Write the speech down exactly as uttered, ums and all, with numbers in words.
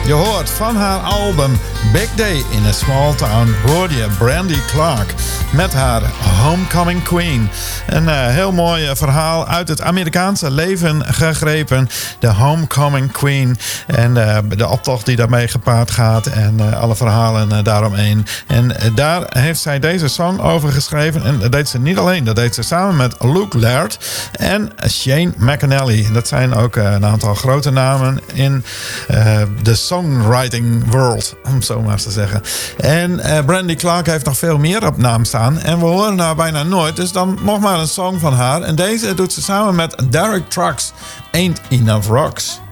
Je hoort van haar album Big Day in a Small Town hoorde je Brandy Clark met haar Homecoming Queen. Een uh, heel mooi verhaal uit het Amerikaanse leven gegrepen. De Homecoming Queen en uh, de optocht die daarmee gepaard gaat en uh, alle verhalen uh, daaromheen. En uh, daar heeft zij deze song over geschreven. En dat deed ze niet alleen, dat deed ze samen met Luke Laird en Shane McAnally. Dat zijn ook uh, een aantal grote namen in uh, de songwriting world, om het zo maar eens te zeggen. En uh, Brandy Clark heeft nog veel meer op naam staan. En we horen haar bijna nooit. Dus dan nog maar een song van haar. En deze doet ze samen met Derek Trucks. Ain't Enough Rocks.